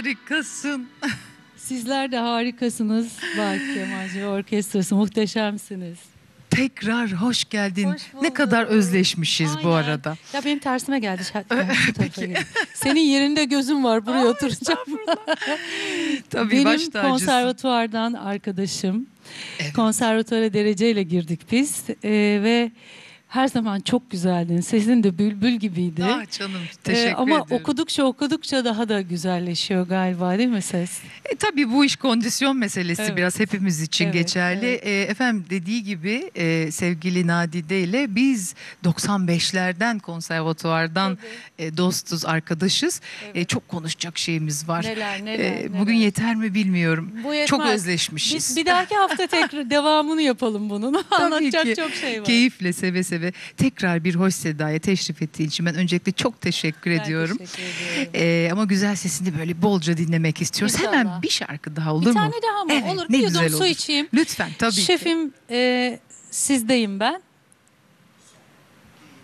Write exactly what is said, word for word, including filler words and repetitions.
Harikasın. Sizler de harikasınız. Bak Kemalci Orkestrası muhteşemsiniz. Tekrar hoş geldin. Hoş Ne kadar bulduk. özleşmişiz bu Aynen. arada. Ya benim tersime geldi. Şu tarafa gelin. Senin yerinde gözüm var. Buraya Aa, oturacağım. Tabii baş Benim tacısın. konservatuvardan arkadaşım. Evet. Konservatuvara dereceyle girdik biz. Ee, ve her zaman çok güzeldin. Sesin de bülbül gibiydi. Ah canım, teşekkür Ee, ama ederim. okudukça okudukça daha da güzelleşiyor galiba, değil mi ses? E, tabii bu iş kondisyon meselesi, Evet. biraz hepimiz için Evet, geçerli. evet. E, efendim dediği gibi e, sevgili Nadide ile biz doksan beşlerden konservatuvardan e, dostuz, arkadaşız. Evet. E, çok konuşacak şeyimiz var. Neler neler. E, bugün neler. yeter mi bilmiyorum. Bu yetmez. Çok özleşmişiz. Bir, bir dahaki hafta tekrar devamını yapalım bunun. Anlatacak ki. çok şey var. Keyifle, seve seve. Tekrar bir Hoş Seda'ya teşrif ettiğin için ben öncelikle çok teşekkür Ben ediyorum. teşekkür ediyorum. Ee, ama güzel sesini böyle bolca dinlemek istiyoruz. İnşallah. Hemen bir şarkı daha olur Bir mu? tane daha mı? Evet, Olur. ne Bir güzel yudum su olur. içeyim. Lütfen, tabii ki. Şefim, e, sizdeyim ben.